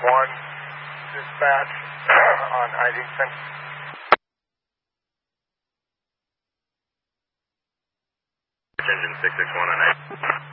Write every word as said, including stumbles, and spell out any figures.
one, dispatch on Idington. Engine six six one on eight.